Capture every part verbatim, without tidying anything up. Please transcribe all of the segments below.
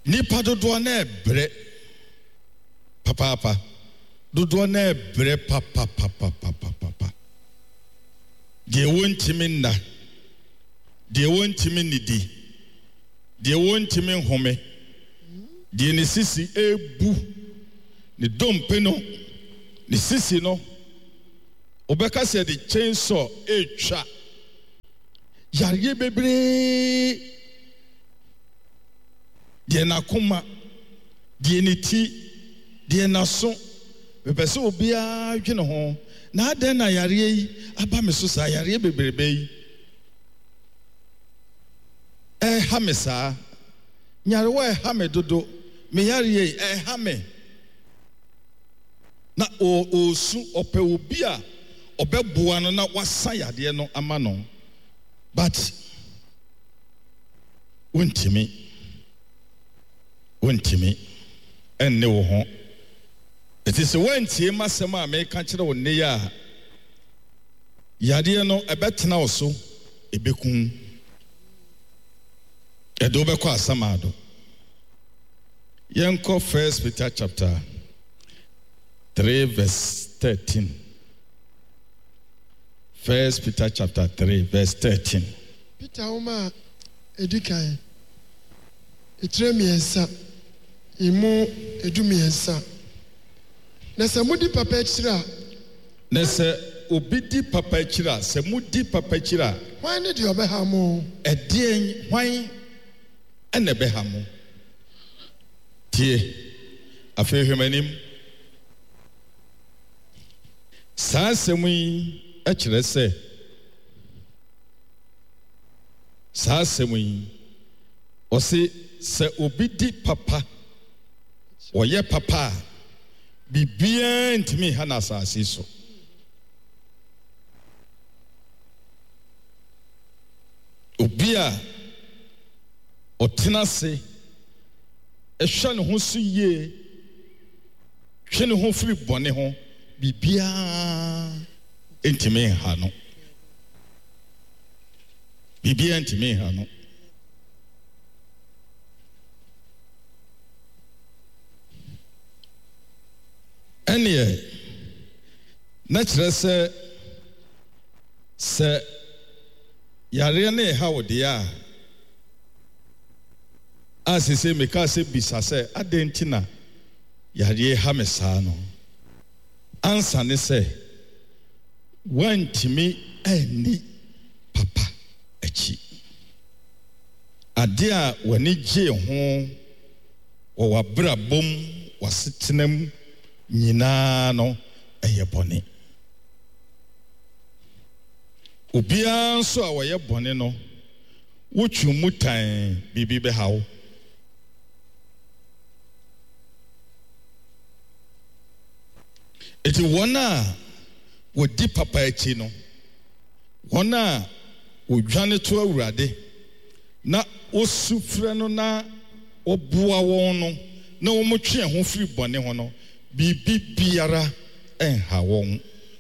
nipa dodo na ebre papa papa dodo na ebre papa papa papa papa de wontimi nna de wontimi nidi de wontimi nhome de ne sisi ebu ne dompe no ne sisi no obeka se de chainsaw etwa yare bebre de na koma de ne ti de na so bepese obia dwene ho na adan na yare yi aba me so sa yare bebrebe yi eh ha me sa nyare wa ha me dodo me yare yi eh ha me na o osu ope obi a obeboa no na wasa yade no ama no but wontimi wontimi enne wo ho it is wontie masem a me ka kire wo ne ya yade no ebetena wo so ebekun edo bekọ asamado yenko First Peter chapter three verse thirteen. First Peter chapter three verse thirteen. Peter uma edikan etremiensa imu edumiensa na se mudi papa ekira na se obi di papa ekira se mudi papa ekira hwan ne de obehamo edien hwan ene behamo tie afi hwemanim saa semu yi ekire se saa semu yi osi se obi di papa oye papa bibia ntimi hana asase so obi a otena se ehwa ne ho so ye hwe ne ho firi bone ho bibia ntimi ha no bibia ntimi ha no ene na kire se se yare na ha wode a asese meka se bisa se adentina yare ha mesa no ansa ne se wantimi ani papa achi ade a wani gye ho wo wabrabom wasetenam nyina no eye bone obia nso a woye bone no wotwu mutan bibi be hawo eti wona wodi papa echi no wona wodwane to awurade na osufre no na oboa won no na wo motwe ho firi bone ho no bibi biara enha won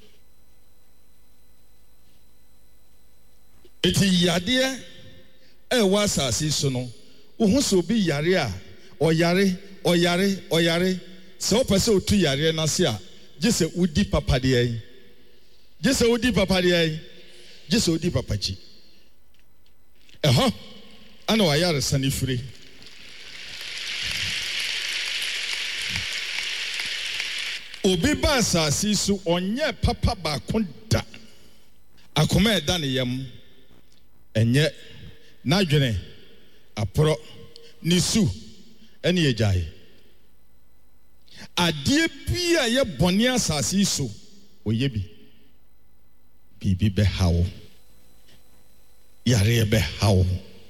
eti yade e wa asase so no wo hu so bi yare a oyare oyare oyare se o pese otu yare na se a jese udi papa de ai jese udi papa de ai jese udi papa chi eho ana wa yare sani fure obi ba asase so onye papa ba konda akoma eda ne yam enye nadwene apro nisu ene yejae adie bia ye bone asase so oye bi bibi be hawo yare be hawo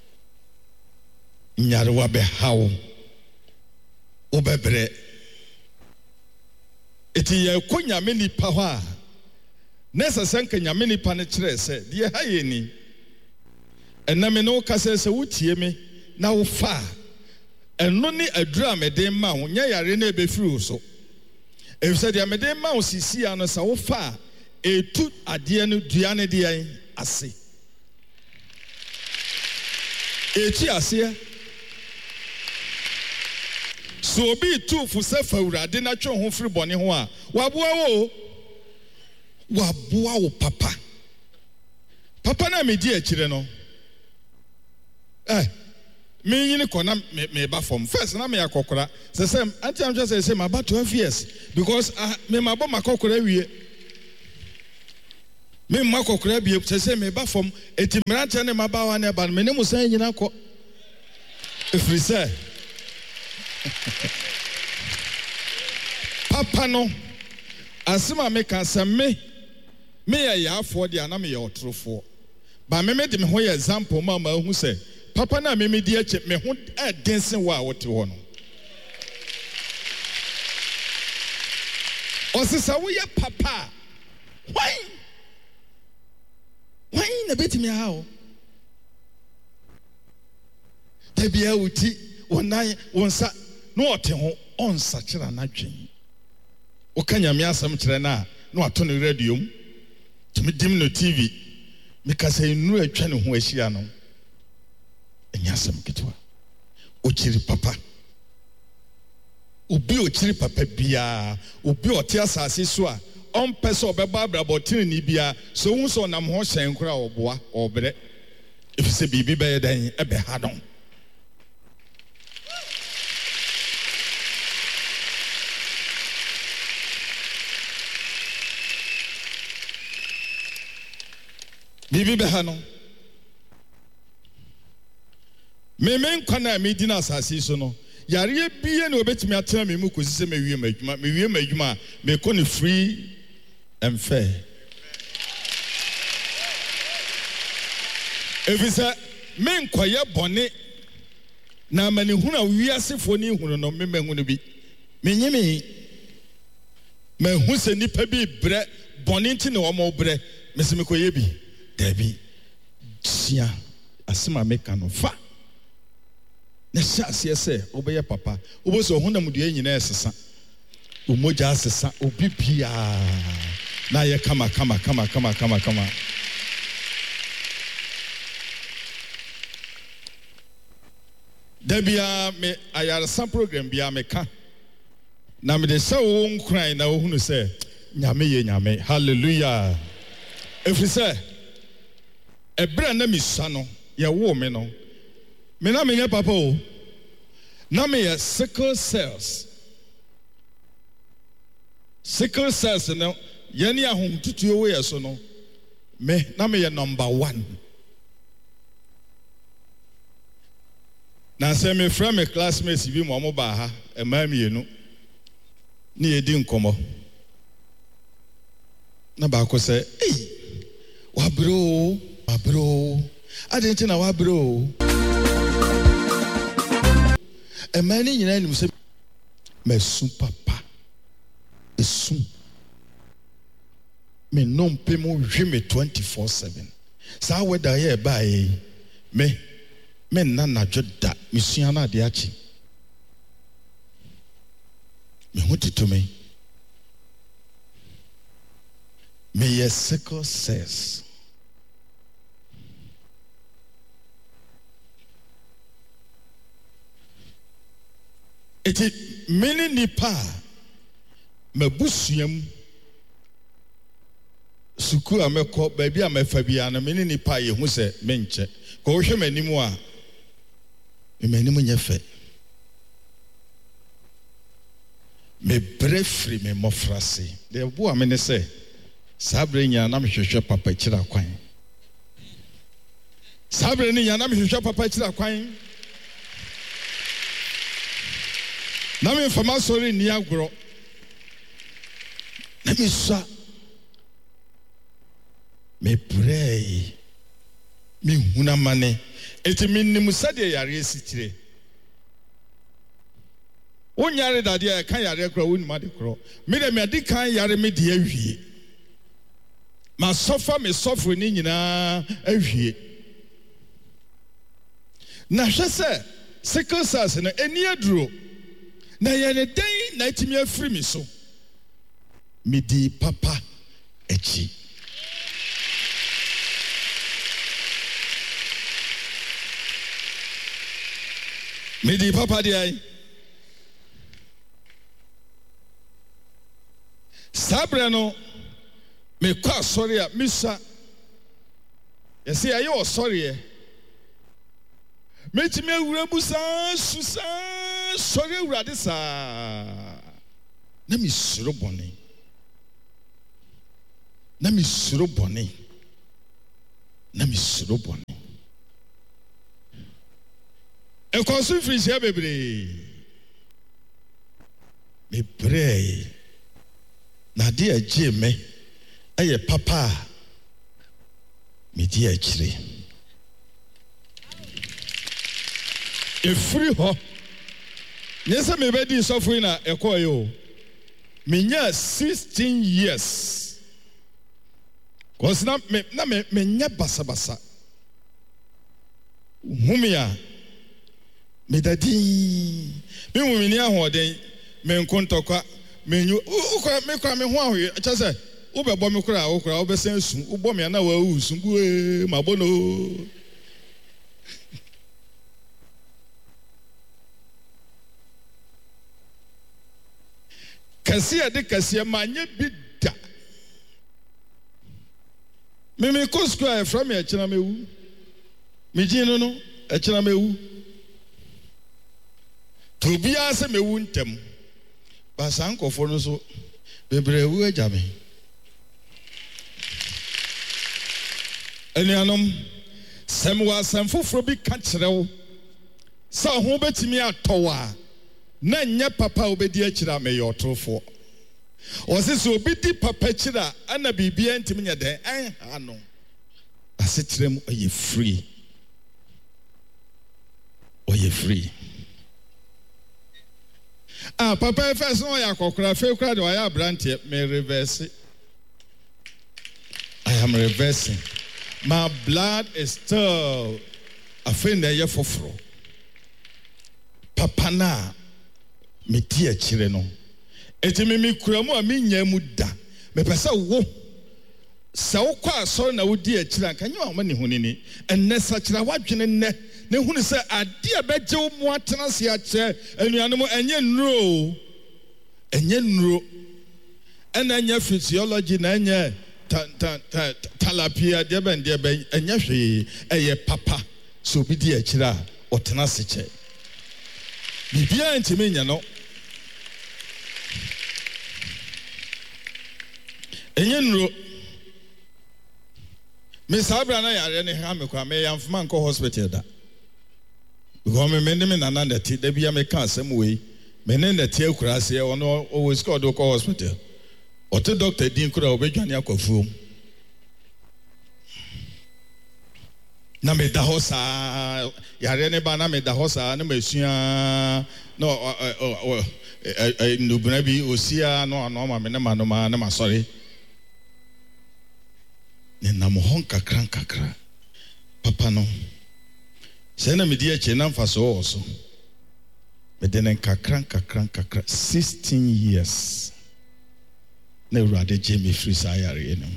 nyarewa be hawo obebre eti ye konya me nipa ho a nesa senka nyame nipa ne kire se de ha ye ni ename no kase se wutie me na wo fa eno ni adura meden ma ho nya yare na ebefiri so efse de meden ma ho sisi ano sa wo fa etu ade no dua ne de an ase eti ase so obi tu fu se fawurade na twe ho firi bɔne ho a waboa wo waboa wo papa papa na me di akire no eh me yini kona me me ba form first na me akokora se se anti am just say my about twelve years because uh, me ma bo makokora wie me ma kokora bi se se me ba form eti mranche ne ma ba wa ne ba me ne musan nyina kɔ efiri se papa no asema me ka se me me ya ya afo dia na me ya otrofo ba me me de me ho ya example ma ma hu se papa na me me di ache me ho adensen wa wote ho no osisa wo ye papa why why na betimi ha o tebia wuti wonan wonsa no ote ho onsa kira na dwen o kanyame asam kire na no ato no radio mu tumi dim no T V me ka say nu atwa ne ho ahia no enya asam kitwa o chiri papa obi o chiri papa bia obi o te asase so a on pese obeba abrabo tini ni bia so hu so nam ho hyen kura oboa obre efise bibi be dan ebe ha don bibi be ha no me men kwana me di na asase so no yare bie na obetimi atena me mu kosi se me wie madwuma me wie madwuma me ko ne free and fair efisa men koye bone na mani huna wiasefo ni hunu no me mahunu bi menye me me hu se nipa bi bre bone nti ne wo mo bre me se me koye bi dabi tia asema meka no fa na shase ese obeye papa obo so honam dua nyina esesa omoja asesa obi bia na ye kama kama kama kama kama kama dabia me ayarsa program bia meka na me de se wo nkran na wo hunu se nyame ye nyame hallelujah efise ebra na misa no ye wo me no me na me nye papa o na me ye sickle cells sickle cells no ye ni ahom tutuo we ye so no me na me ye number one na se me from me classmates bi mo mo ba ha e ma mienu ni ye di nkomo na ba ko se eh wa bro wa bro adenti na wa bro e ma ni nyina ni se me su papa esu me non pe mo hwe me twenty-four seven sa weda ye ba ye me me na na joda misua na de achi me hotito me me ye sickle cells eti many nipa mabusuam suku ameko baabi amefa bia na many nipa ye hu se menche ko wo hwe manimu a emanimu nyefe me brefri me mofrase de bo amene se sabre nya na mehwehwe papa kira kwan sabre ni nya na mehwehwe papa kira kwan na me fama sorry ni agro na me sa me pray me huna mane eti minnim sade yare esitire wonyare dade ya kan yare kro wonima de kro me de me adi kan yare me de awie ma sofa me sofro ni nyina awie na hwese sickle cells no eni aduro na yene den na etimi afiri mi so me di papa echi me di papa di ai Sabre no me kwa sorry a misa. Yesi ayo sorry. Metime awura busa susa sorry awurade sa. Na mi suro bone. Na mi suro bone. Na mi suro bone. E konsu free share bebre. Me pray. Na dia agye me eye papa me dia akire. E free ho. Nyesa me be di sofo na ekoye o. Me nya sixteen years. Cause na me na me me nya basa basa. Humia me dadi me mu ni ahoden me nkontokwa me nyu ukwa me kwa me ho ahoye acha se wo be bo me kura wo kura wo be san su wo bo me na wa usu bu ma bono Kasia de kasia manye bida. Me me ko square from me china mewu. Me jino no e china mewu. To bia se mewu ntem. Ba sankofo no so bebrewu agya me. Enianom sem wa sem foforo bi ka kirewo. Sa ho betimi atowa. Na nya papa obedi akira me yotrofo osisi obedi papa akira ana bibia ntimi nya den an ha no asetrem oye free oye free ah papa first no ya kokora fe kura de oya brantie me reverse I am reversing my blood is still afenda ye foforo papa na me tie chire no etimi mi kuramu a me nya mu da me pesa wo sa wo kwa so na wo di achira kan nya ma ne hunini enne sa chira wadwene ne ne hunu se ade a beje wo mu atena se a che anuanom enye nnuro enye nnuro ena nya physiology na nya talapia de ben de ben enye hwe eye papa so bi di achira otena se che bibia ntimi nya no enye nro me sabra na yare ne ha me kwa me yamfuma nko hospital da because me mende me nana na ti da bia me ka asem we me ne na ti akura se ono always called do ko hospital o te doctor din kura obedwane akwafuo na me da hosa yare ne ba na me da hosa na mesua no no bunabi osia no ano ma me na ma no ma na ma sorry ne na mo hon kakran kakra papa no se na me di eche na mfaso oso me de ne kakran kakran kakra sixteen years na urade Jamie free sayare no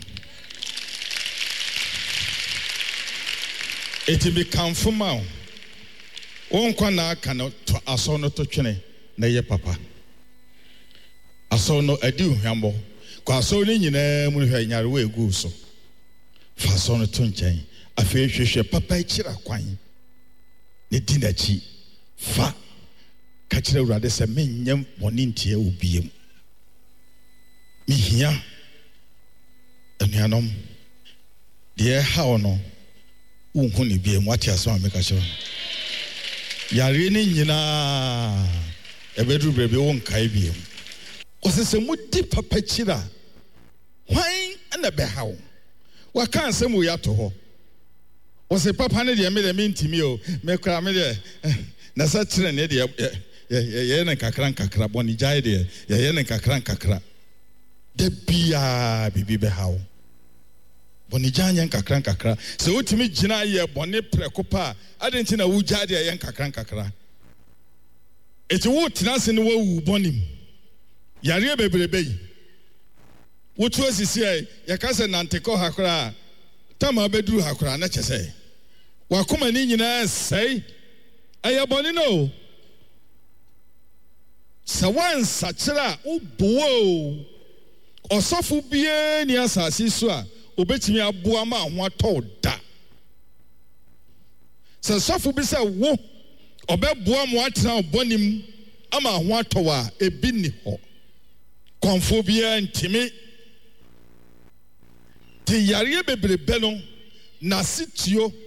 eti be kamfuma won kwa na aka no aso no to twene na ye papa aso no adi uhwambo kwa aso ni nyina mu hwa nyare we gu so fa so no to nchen afi hwehwe papa ikira kwan ne dinachi fa ka kire urade se menyem woni ntie obiem mihia anuanom de ha ono unhu ne biem wati asoma meka cho yare ni nyina ebedu brebe won kai biem osese mudi papa kira hwan ana be hawo waka ansem wo yato ho ose papa ne de me de mentimi o me kra me de na sa kire ne de ye ye ne kakran kakra boni jai de ye ye ne kakran kakra de bia bibi be hawo boni janya kakran kakra se utimi gina ye boni prekopa adenti na wuja de ye kakran kakra eti wo tinase ne wo bonim yare bebrebe wotu asisi ai yakase nanteko hakra tama beduru hakra na chese wakoma ni nyina sei ayaboni no sawan sachira ubo ɔsɔfo biara ni asase so a obetumi aboa ma ho atɔ da sɛ sɔfo bi sɛ wo ɔbɛboa mo atena ɔbɔnim ama ho atɔ a ebi ni hɔ kɔnfo biara ntimi te yare bebrebe no na sitio